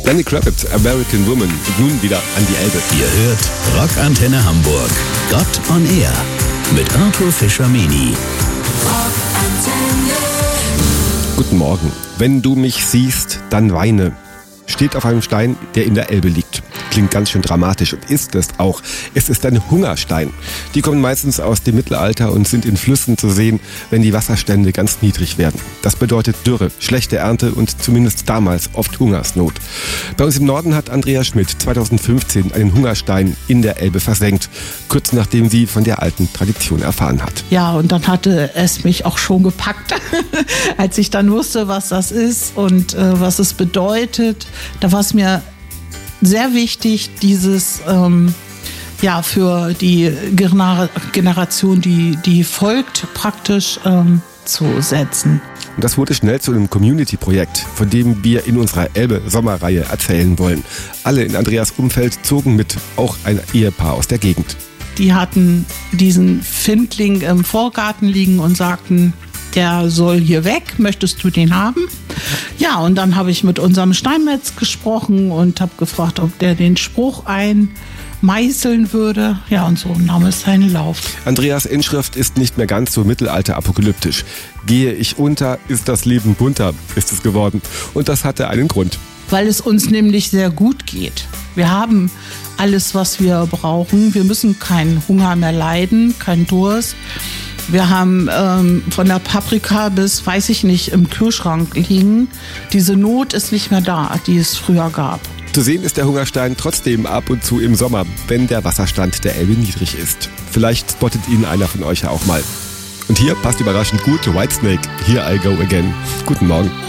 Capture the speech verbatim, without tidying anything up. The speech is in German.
Lenny Kravitz, American Woman. Und nun wieder an die Elbe. Ihr hört Rockantenne Hamburg. Gott on Air mit Arthur Fischer-Meni. Guten Morgen. Wenn du mich siehst, dann weine. Steht auf einem Stein, der in der Elbe liegt. Klingt ganz schön dramatisch und ist es auch. Es ist ein Hungerstein. Die kommen meistens aus dem Mittelalter und sind in Flüssen zu sehen, wenn die Wasserstände ganz niedrig werden. Das bedeutet Dürre, schlechte Ernte und zumindest damals oft Hungersnot. Bei uns im Norden hat Andrea Schmidt zweitausendfünfzehn einen Hungerstein in der Elbe versenkt, kurz nachdem sie von der alten Tradition erfahren hat. Ja, und dann hatte es mich auch schon gepackt, als ich dann wusste, was das ist und äh, was es bedeutet. Da war es mir sehr wichtig, dieses ähm, ja für die Gener- Generation, die, die folgt, praktisch ähm, zu setzen. Und das wurde schnell zu einem Community-Projekt, von dem wir in unserer Elbe-Sommerreihe erzählen wollen. Alle in Andreas Umfeld zogen mit, auch ein Ehepaar aus der Gegend. Die hatten diesen Findling im Vorgarten liegen und sagten, der soll hier weg, möchtest du den haben? Ja, und dann habe ich mit unserem Steinmetz gesprochen und habe gefragt, ob der den Spruch einmeißeln würde. Ja, und so nahm es seinen Lauf. Andreas Inschrift ist nicht mehr ganz so mittelalter-apokalyptisch. Gehe ich unter, ist das Leben bunter, ist es geworden. Und das hatte einen Grund. Weil es uns nämlich sehr gut geht. Wir haben alles, was wir brauchen. Wir müssen keinen Hunger mehr leiden, keinen Durst. Wir haben ähm, von der Paprika bis, weiß ich nicht, im Kühlschrank liegen. Diese Not ist nicht mehr da, die es früher gab. Zu sehen ist der Hungerstein trotzdem ab und zu im Sommer, wenn der Wasserstand der Elbe niedrig ist. Vielleicht spottet ihn einer von euch ja auch mal. Und hier passt überraschend gut Whitesnake, Here I Go Again. Guten Morgen.